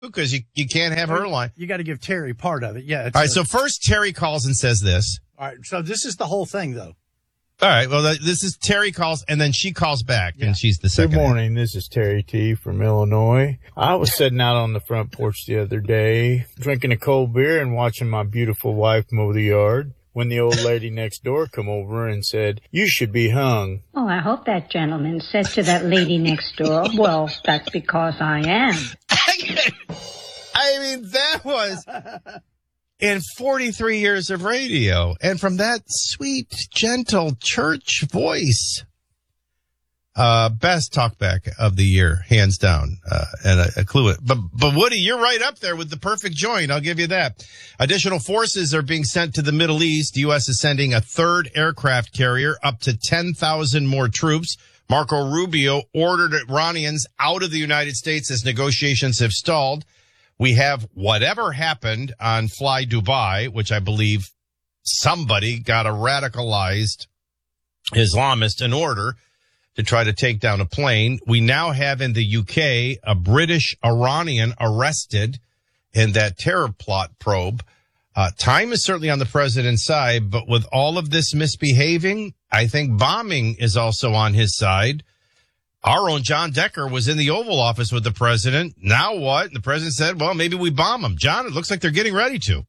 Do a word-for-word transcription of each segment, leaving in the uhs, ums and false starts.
because you, you can't have her line. You got to give Terry part of it. Yeah. All right. A, so first, Terry calls and says this. All right. So this is the whole thing, though. All right. Well, this is Terry calls, and then she calls back, yeah. and she's the second. Good morning. This is Terry T. from Illinois. I was sitting out on the front porch the other day, drinking a cold beer and watching my beautiful wife mow the yard, when the old lady next door come over and said, "You should be hung." Oh, I hope that gentleman said to that lady next door, "Well, that's because I am." I mean, that was in forty-three years of radio. And from that sweet, gentle church voice, uh, best talkback of the year, hands down, uh, and a, a clue. But, but Woody, you're right up there with the perfect joint. I'll give you that. Additional forces are being sent to the Middle East. The U S is sending a third aircraft carrier, up to ten thousand more troops. Marco Rubio ordered Iranians out of the United States as negotiations have stalled. We have whatever happened on Fly Dubai, which I believe somebody got a radicalized Islamist in order to try to take down a plane. We now have in the U K a British Iranian arrested in that terror plot probe. Uh, time is certainly on the president's side, but with all of this misbehaving, I think bombing is also on his side. Our own John Decker was in the Oval Office with the president. Now what? And the president said, well, maybe we bomb him. John, it looks like they're getting ready to.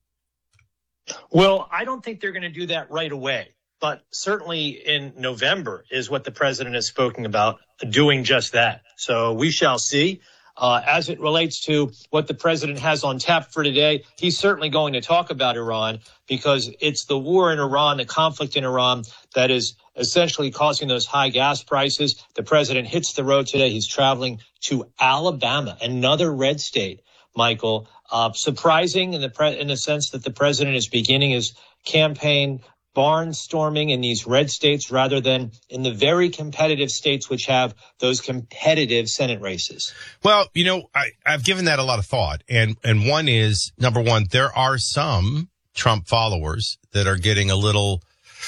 Well, I don't think they're going to do that right away. But certainly in November is what the president has spoken about, doing just that. So we shall see. Uh, as it relates to what the president has on tap for today, he's certainly going to talk about Iran because it's the war in Iran, the conflict in Iran that is essentially causing those high gas prices. The president hits the road today. He's traveling to Alabama, another red state, Michael. Uh, surprising in the pre- in the sense that the president is beginning his campaign barnstorming in these red states rather than in the very competitive states which have those competitive Senate races. Well, you know, I, I've given that a lot of thought. And, and one is, number one, there are some Trump followers that are getting a little,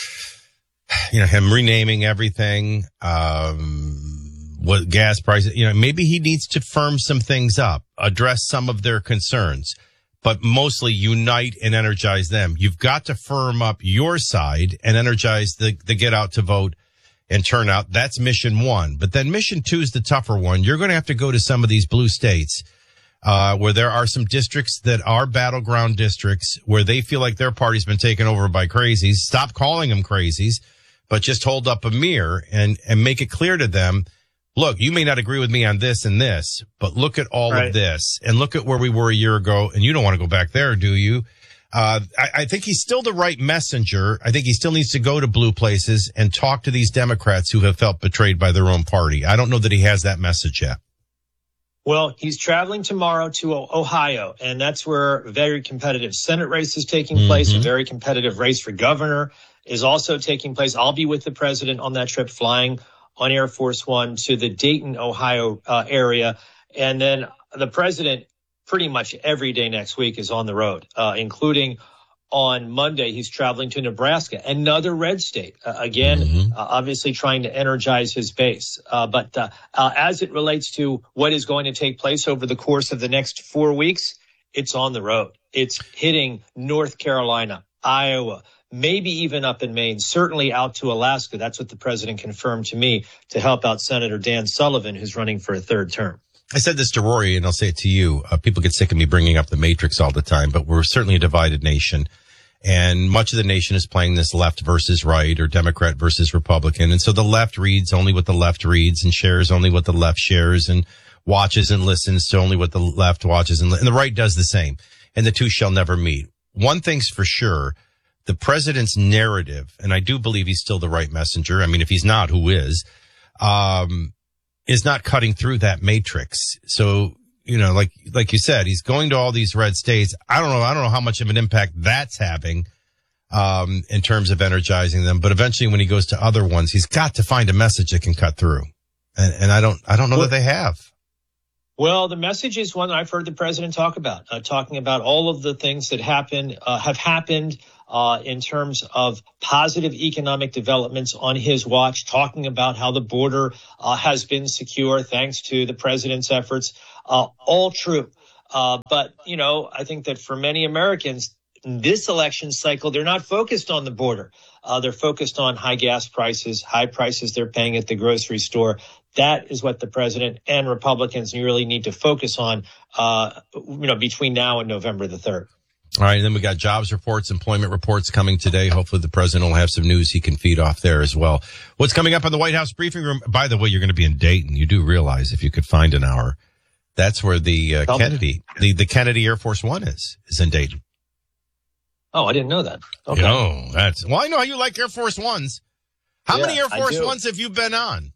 you know, him renaming everything, um, what gas prices, you know, maybe he needs to firm some things up, address some of their concerns, but mostly unite and energize them. You've got to firm up your side and energize the, the get out to vote and turn out. That's mission one. But then mission two is the tougher one. You're going to have to go to some of these blue states, uh, where there are some districts that are battleground districts where they feel like their party's been taken over by crazies. Stop calling them crazies, but just hold up a mirror and, and make it clear to them. Look, you may not agree with me on this and this, but look at all right. of this and look at where we were a year ago. And you don't want to go back there, do you? Uh, I, I think he's still the right messenger. I think he still needs to go to blue places and talk to these Democrats who have felt betrayed by their own party. I don't know that he has that message yet. Well, he's traveling tomorrow to Ohio, and that's where a very competitive Senate race is taking mm-hmm. place. A very competitive race for governor is also taking place. I'll be with the president on that trip, flying on Air Force One to the Dayton, Ohio uh, area. And then the president pretty much every day next week is on the road, uh, including on Monday. He's traveling to Nebraska, another red state, uh, again, mm-hmm. uh, obviously trying to energize his base. Uh, but uh, uh, as it relates to what is going to take place over the course of the next four weeks, it's on the road. It's hitting North Carolina, Iowa, maybe even up in Maine, certainly out to Alaska. That's what the president confirmed to me to help out Senator Dan Sullivan, who's running for a third term. I said this to Rory, and I'll say it to you. Uh, people get sick of me bringing up the Matrix all the time, but we're certainly a divided nation. And much of the nation is playing this left versus right or Democrat versus Republican. And so the left reads only what the left reads and shares only what the left shares and watches and listens to only what the left watches. And, li- and the right does the same. And the two shall never meet. One thing's for sure. The president's narrative, and I do believe he's still the right messenger. I mean, if he's not, who is, um, is not cutting through that matrix. So, you know, like, like you said, he's going to all these red states. I don't know. I don't know how much of an impact that's having, um, in terms of energizing them. But eventually when he goes to other ones, he's got to find a message that can cut through. And, and I don't, I don't know well, that they have. Well, the message is one I've heard the president talk about, uh, talking about all of the things that happen, uh, have happened, uh, in terms of positive economic developments on his watch, talking about how the border, uh, has been secure thanks to the president's efforts. Uh, all true. Uh, but, you know, I think that for many Americans, in this election cycle, they're not focused on the border. Uh, they're focused on high gas prices, high prices they're paying at the grocery store. That is what the president and Republicans really need to focus on, uh, you know, between now and November the third. All right. And then we got jobs reports, employment reports coming today. Hopefully the president will have some news he can feed off there as well. What's coming up in the White House briefing room? By the way, you're going to be in Dayton. You do realize if you could find an hour, that's where the uh, Kennedy, the, the Kennedy Air Force One is, is in Dayton. Oh, I didn't know that. Okay. No, that's, well, I know how you like Air Force Ones. How Yeah, many Air I Force do. Ones have you been on?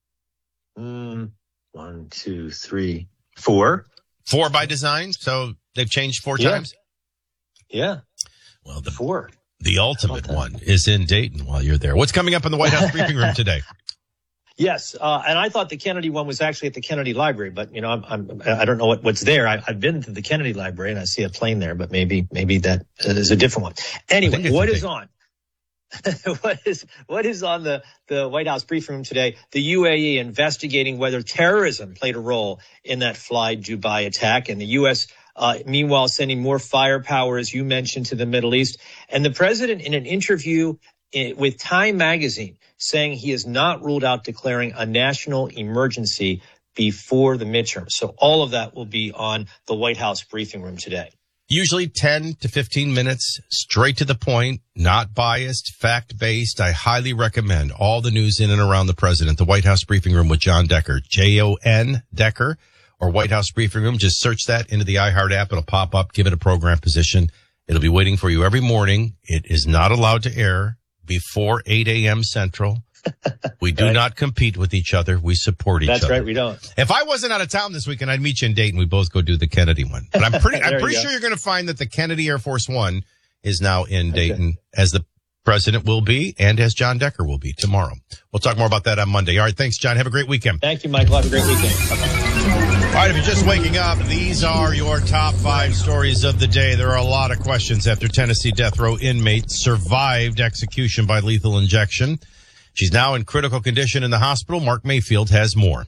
Mm, one, two, three, four. Four by design. So they've changed four Yeah. times. Yeah, Well, the, four. the ultimate that? one is in Dayton while you're there. What's coming up in the White House briefing room today? Yes, uh, and I thought the Kennedy one was actually at the Kennedy Library, but you know, I'm, I'm I don't know what, what's there. I, I've been to the Kennedy Library and I see a plane there, but maybe maybe that is a different one. I think Anyway, it's what a is big- on? what is what is on the the White House briefing room today? The U A E investigating whether terrorism played a role in that Fly Dubai attack, and the U S Uh, meanwhile, sending more firepower, as you mentioned, to the Middle East. And the president, in an interview i- with Time magazine, saying he has not ruled out declaring a national emergency before the midterm. So all of that will be on the White House briefing room today. Usually ten to fifteen minutes, straight to the point, not biased, fact-based. I highly recommend all the news in and around the president, the White House briefing room with John Decker, J O N Decker, or White House briefing room. Just search that into the iHeart app. It'll pop up. Give it a program position. It'll be waiting for you every morning. It is not allowed to air before eight a.m. Central. We do Right. not compete with each other. We support each That's other. right, we don't. If I wasn't out of town this weekend, I'd meet you in Dayton. We both go do the Kennedy one. But I'm pretty, I'm There you pretty go. sure you're going to find that the Kennedy Air Force One is now in Dayton, as the president will be and as John Decker will be tomorrow. We'll talk more about that on Monday. All right. Thanks, John. Have a great weekend. Thank you, Michael. Have a great weekend. Bye-bye. All right. If you're just waking up, these are your top five stories of the day. There are a lot of questions after Tennessee death row inmate survived execution by lethal injection. She's now in critical condition in the hospital. Mark Mayfield has more.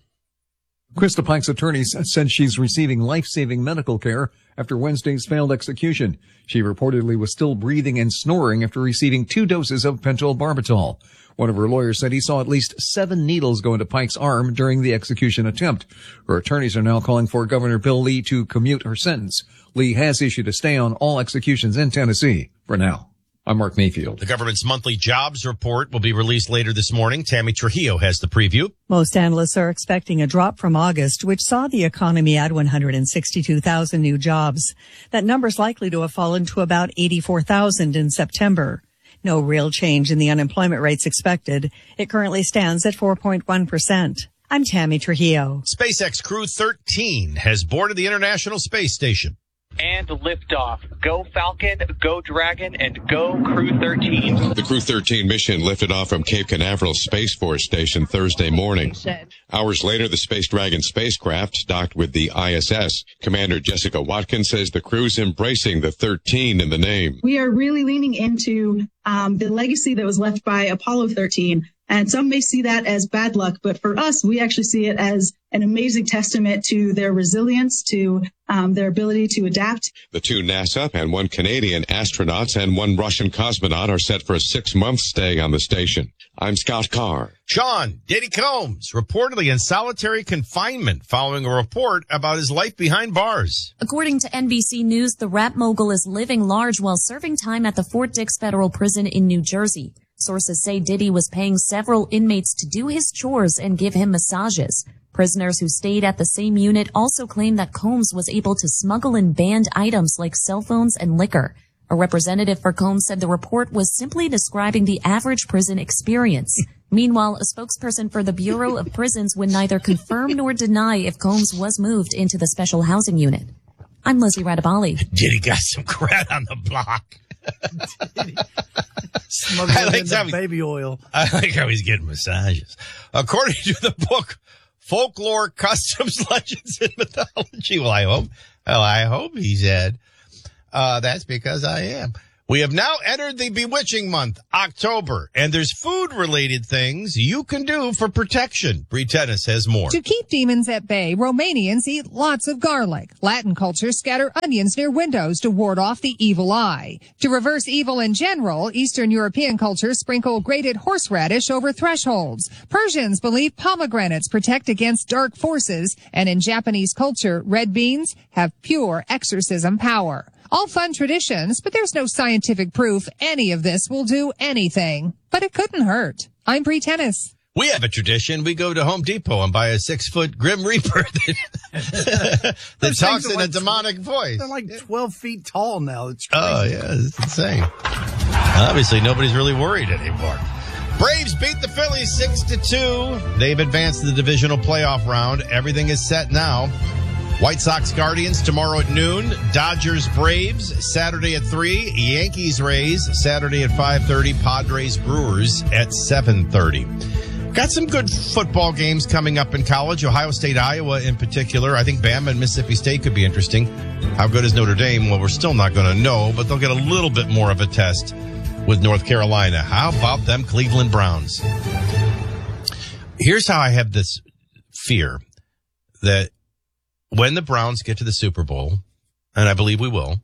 Krista Pike's attorneys said she's receiving life-saving medical care after Wednesday's failed execution. She reportedly was still breathing and snoring after receiving two doses of pentobarbital. One of her lawyers said he saw at least seven needles go into Pike's arm during the execution attempt. Her attorneys are now calling for Governor Bill Lee to commute her sentence. Lee has issued a stay on all executions in Tennessee for now. I'm Mark Mayfield. The government's monthly jobs report will be released later this morning. Tammy Trujillo has the preview. Most analysts are expecting a drop from August, which saw the economy add one hundred sixty-two thousand new jobs. That number is likely to have fallen to about eighty-four thousand in September. No real change in the unemployment rates expected. It currently stands at four point one percent. I'm Tammy Trujillo. SpaceX Crew thirteen has boarded the International Space Station. And liftoff. Go Falcon, go Dragon, and go Crew thirteen. The Crew thirteen mission lifted off from Cape Canaveral Space Force Station Thursday morning. Hours later, the Space Dragon spacecraft docked with the I S S. Commander Jessica Watkins says the crew's embracing the thirteen in the name. We are really leaning into um, the legacy that was left by Apollo thirteen. And some may see that as bad luck, but for us, we actually see it as an amazing testament to their resilience, to um, their ability to adapt. The two NASA and one Canadian astronauts and one Russian cosmonaut are set for a six-month stay on the station. I'm Scott Carr. Sean Diddy Combs reportedly in solitary confinement following a report about his life behind bars. According to N B C News, the rap mogul is living large while serving time at the Fort Dix Federal Prison in New Jersey. Sources say Diddy was paying several inmates to do his chores and give him massages. Prisoners who stayed at the same unit also claim that Combs was able to smuggle in banned items like cell phones and liquor. A representative for Combs said the report was simply describing the average prison experience. Meanwhile, a spokesperson for the Bureau of Prisons would neither confirm nor deny if Combs was moved into the special housing unit. I'm Lizzie Radabali. Diddy got some crat on the block. Smuggling I like in the how he- baby oil. I like how he's getting massages. According to the book, Folklore, Customs, Legends, and Mythology. Well, I hope, well, I hope he said, uh, that's because I am. We have now entered the bewitching month, October, and there's food-related things you can do for protection. Bree Tennis has more. To keep demons at bay, Romanians eat lots of garlic. Latin cultures scatter onions near windows to ward off the evil eye. To reverse evil in general, Eastern European cultures sprinkle grated horseradish over thresholds. Persians believe pomegranates protect against dark forces, and in Japanese culture, red beans have pure exorcism power. All fun traditions, but there's no scientific proof any of this will do anything. But it couldn't hurt. I'm Bree Tennis. We have a tradition. We go to Home Depot and buy a six-foot Grim Reaper that, that talks in like a demonic tw- voice. They're like twelve feet tall now. It's crazy. Oh, yeah, it's insane. Obviously, nobody's really worried anymore. Braves beat the Phillies six to two. They've advanced to the divisional playoff round. Everything is set now. White Sox Guardians tomorrow at noon. Dodgers Braves Saturday at three. Yankees Rays Saturday at five thirty. Padres Brewers at seven thirty. Got some good football games coming up in college. Ohio State, Iowa in particular. I think Bama and Mississippi State could be interesting. How good is Notre Dame? Well, we're still not going to know, but they'll get a little bit more of a test with North Carolina. How about them Cleveland Browns? Here's how I have this fear that when the Browns get to the Super Bowl, and I believe we will,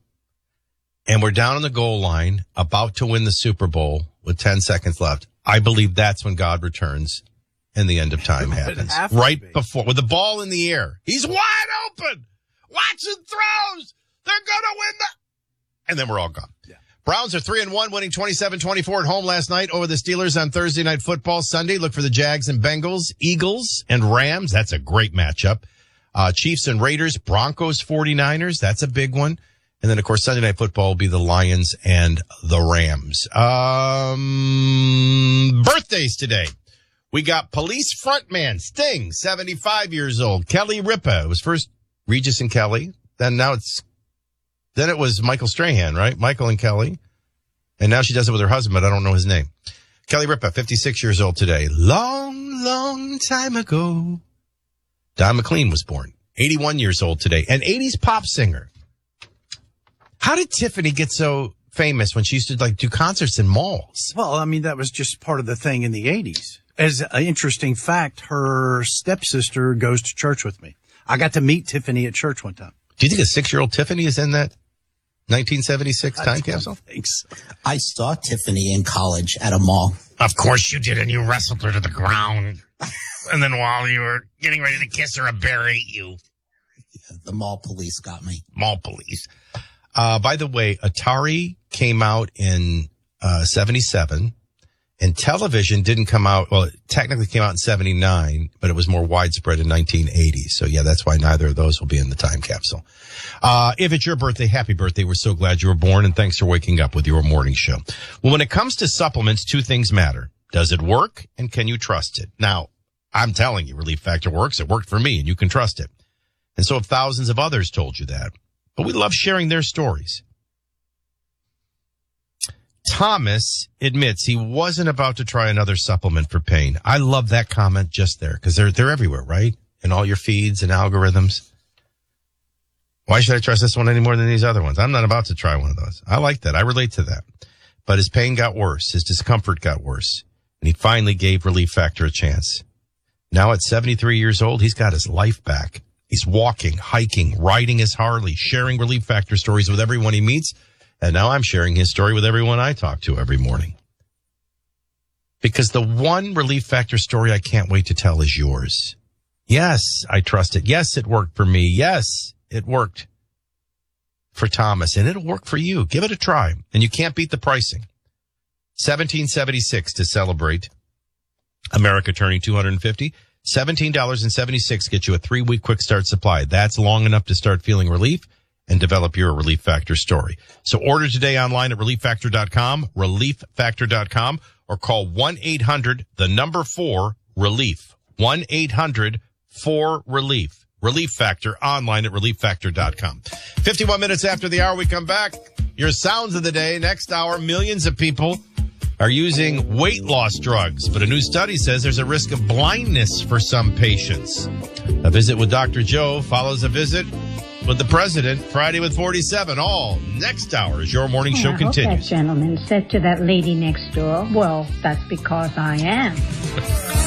and we're down on the goal line, about to win the Super Bowl with ten seconds left, I believe that's when God returns and the end of time happens. Right be. before, with the ball in the air. He's wide open. Watson throws. They're going to win the... And then we're all gone. Yeah. Browns are three and one, winning twenty-seven twenty-four at home last night over the Steelers on Thursday Night Football. Sunday, look for the Jags and Bengals, Eagles and Rams. That's a great matchup. Uh, Chiefs and Raiders, Broncos, forty-niners. That's a big one. And then, of course, Sunday Night Football will be the Lions and the Rams. Um, birthdays today. We got Police frontman Sting, seventy-five years old. Kelly Ripa. It was first Regis and Kelly. Then now it's, then it was Michael Strahan, right? Michael and Kelly. And now she does it with her husband, but I don't know his name. Kelly Ripa, fifty-six years old today. Long, long time ago. Don McLean was born, eighty-one years old today, an eighties pop singer. How did Tiffany get so famous when she used to like do concerts in malls? Well, I mean, that was just part of the thing in the eighties. As an interesting fact, her stepsister goes to church with me. I got to meet Tiffany at church one time. Do you think a six-year-old Tiffany is in that nineteen seventy-six time capsule? Thanks. I saw Tiffany in college at a mall. Of course you did, and you wrestled her to the ground. And then while you were getting ready to kiss her, a bear ate you. Yeah, the mall police got me. Mall police. Uh, by the way, Atari came out in uh seventy-seven, and television didn't come out, well, it technically came out in seventy-nine, but it was more widespread in nineteen eighty. So, yeah, that's why neither of those will be in the time capsule. Uh if it's your birthday, happy birthday. We're so glad you were born, and thanks for waking up with your morning show. Well, when it comes to supplements, two things matter. Does it work, and can you trust it? Now, I'm telling you, Relief Factor works. It worked for me, and you can trust it. And so have thousands of others told you that. But we love sharing their stories. Thomas admits he wasn't about to try another supplement for pain. I love that comment just there, because they're, they're everywhere, right? In all your feeds and algorithms. Why should I trust this one any more than these other ones? I'm not about to try one of those. I like that. I relate to that. But his pain got worse. His discomfort got worse. And he finally gave Relief Factor a chance. Now at seventy-three years old, he's got his life back. He's walking, hiking, riding his Harley, sharing Relief Factor stories with everyone he meets. And now I'm sharing his story with everyone I talk to every morning. Because the one Relief Factor story I can't wait to tell is yours. Yes, I trust it. Yes, it worked for me. Yes, it worked for Thomas, and it'll work for you. Give it a try. And you can't beat the pricing. seventeen seventy-six to celebrate America turning two hundred fifty. seventeen seventy-six gets you a three-week quick start supply. That's long enough to start feeling relief and develop your Relief Factor story. So order today online at relief factor dot com, relief factor dot com, or call one eight hundred, the number four, relief. one eight hundred four relief. Relief Factor online at relief factor dot com. fifty-one minutes after the hour, we come back. Your sounds of the day. Next hour, millions of people are using weight loss drugs, but a new study says there's a risk of blindness for some patients. A visit with Doctor Joe follows a visit with the president. Friday with forty-seven. All next hour as your morning show I hope that continues. gentleman said to that lady next door, well, that's because I am.